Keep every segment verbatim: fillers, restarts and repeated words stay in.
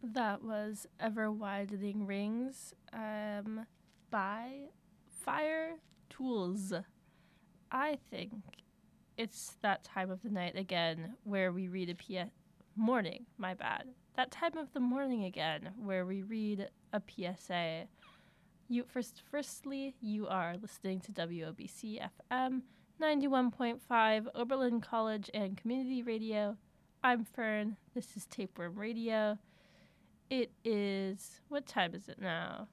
That was Ever Widening Rings um, by Fire Tools. I think it's that time of the night again where we read a P S. Morning, my bad. That time of the morning again where we read a P S A. You first, firstly, you are listening to W O B C F M ninety-one point five Oberlin College and Community Radio. I'm Fern. This is Tapeworm Radio. It is, what time is it now?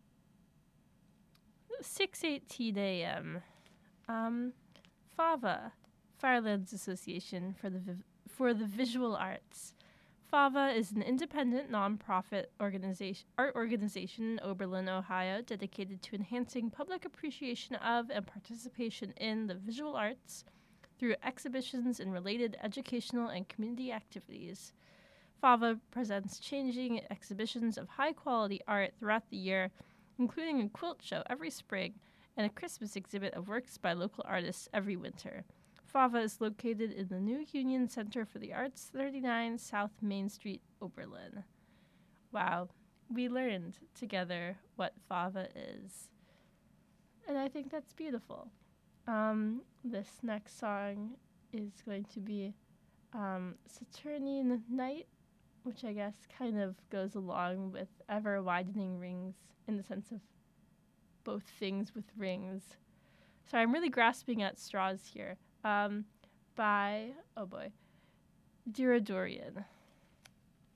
six eighteen a.m. Um, FAVA, Firelands Association for the Vi- for the Visual Arts. FAVA is an independent nonprofit organization, art organization in Oberlin, Ohio, dedicated to enhancing public appreciation of and participation in the visual arts through exhibitions and related educational and community activities. FAVA presents changing exhibitions of high-quality art throughout the year, including a quilt show every spring and a Christmas exhibit of works by local artists every winter. FAVA is located in the New Union Center for the Arts, thirty-nine South Main Street, Oberlin. Wow, we learned together what FAVA is. And I think that's beautiful. Um, this next song is going to be um, Saturnian Night, which I guess kind of goes along with Ever Widening Rings in the sense of both things with rings. Sorry, I'm really grasping at straws here. Um, by, oh boy, Dira Dorian.